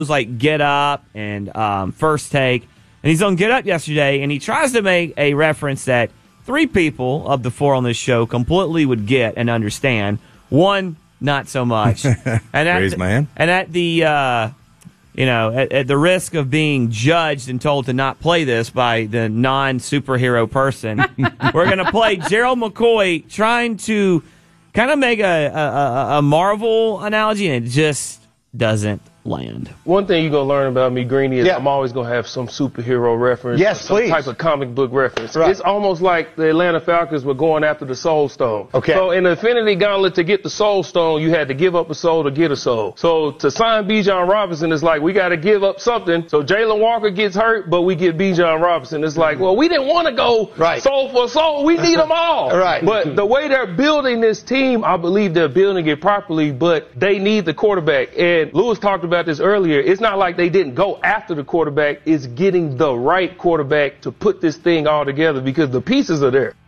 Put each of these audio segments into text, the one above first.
was like Get Up and First Take. And he's on Get Up yesterday, and he tries to make a reference that 3 people of the 4 on this show completely would get and understand. 1, not so much. And Raise my hand. And at the at the risk of being judged and told to not play this by the non-superhero person, we're going to play Gerald McCoy trying to kind of make a Marvel analogy, and it just doesn't land. One thing you're going to learn about me, Greeny, is I'm always going to have some superhero reference. Yes, some please. type of comic book reference. Right. It's almost like the Atlanta Falcons were going after the Soul Stone. Okay. So in the Infinity Gauntlet, to get the Soul Stone, you had to give up a soul to get a soul. So to sign Bijan Robinson, it's like we got to give up something. So Jalen Walker gets hurt, but we get Bijan Robinson. It's like, well, we didn't want to go soul for soul. We need them all. Right. But the way they're building this team, I believe they're building it properly, but they need the quarterback. And Lewis talked about this earlier. It's not like they didn't go after the quarterback. It's getting the right quarterback to put this thing all together because the pieces are there.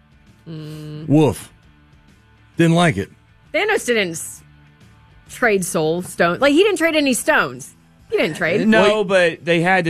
Woof. Didn't like it. Thanos didn't trade soul stone. Like, he didn't trade any stones. He didn't trade. No, but they had to.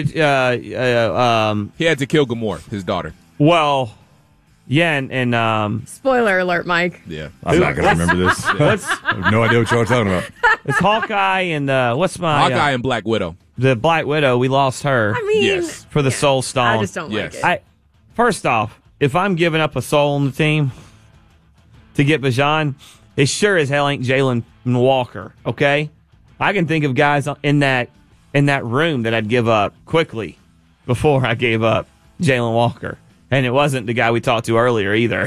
He had to kill Gamora, his daughter. Well, yeah, and Spoiler alert, Mike. Yeah. I'm not going to remember this. I have no idea what y'all are talking about. it's Hawkeye and Hawkeye and Black Widow. The Black Widow. We lost her. I mean, Yes. For the Soul Stone. I just don't like it. First off, if I'm giving up a soul on the team to get Bijan, it sure as hell ain't Jalen Walker, okay? I can think of guys in that room that I'd give up quickly before I gave up Jalen Walker. And it wasn't the guy we talked to earlier either.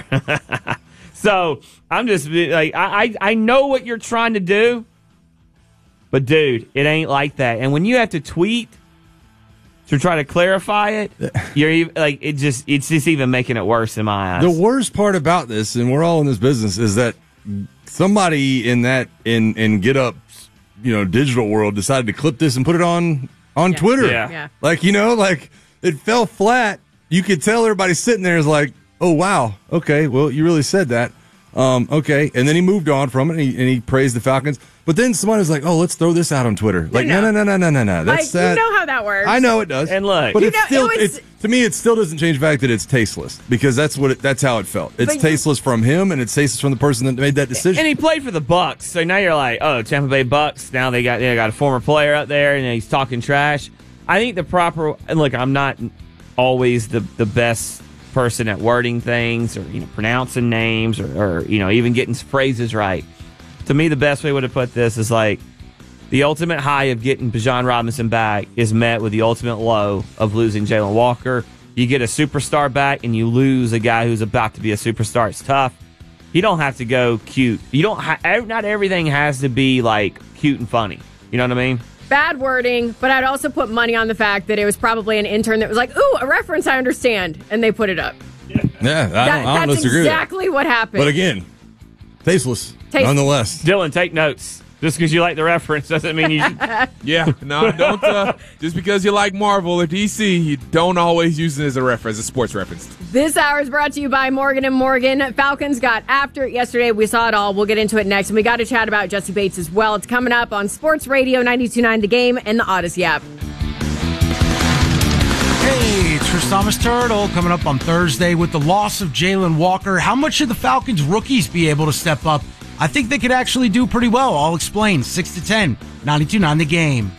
So I'm just like, I know what you're trying to do, but dude, it ain't like that. And when you have to tweet to try to clarify it, you're like, it's just even making it worse in my eyes. The worst part about this, and we're all in this business, is that somebody in Get Up's, digital world decided to clip this and put it on Twitter. Yeah. Like, it fell flat. You could tell everybody sitting there is like, oh, wow. Okay, well, you really said that. Okay. And then he moved on from it, and he praised the Falcons. But then somebody was like, oh, let's throw this out on Twitter. Like, no. That's you know how that works. I know it does. And look. But to me, it still doesn't change the fact that it's tasteless, because that's how it felt. It's tasteless from him, and it's tasteless from the person that made that decision. And he played for the Bucs, so now you're like, oh, Tampa Bay Bucs. Now they got a former player up there, and he's talking trash. I think the proper, and look, I'm not always the best person at wording things or pronouncing names or even getting phrases right. To me, the best way to put this is like the ultimate high of getting Bijan Robinson back is met with the ultimate low of losing Jalen Walker. You get a superstar back and you lose a guy who's about to be a superstar. It's tough. You don't have to go cute. You don't. Not everything has to be like cute and funny. You know what I mean? Bad wording, but I'd also put money on the fact that it was probably an intern that was like, ooh, a reference I understand, and they put it up. Yeah, I don't that's disagree exactly what happened. But again, tasteless, nonetheless. Dylan, take notes. Just because you like the reference doesn't mean you should. Yeah, no, don't. Just because you like Marvel or DC, you don't always use it as a sports reference. This hour is brought to you by Morgan & Morgan. Falcons got after it yesterday. We saw it all. We'll get into it next. And we got to chat about Jesse Bates as well. It's coming up on Sports Radio 92.9 The Game and the Odyssey app. Hey, it's Chris Thomas Turtle coming up on Thursday with the loss of Jalen Walker. How much should the Falcons rookies be able to step up? I think they could actually do pretty well. I'll explain. 6 to 10, 92.9 The Game.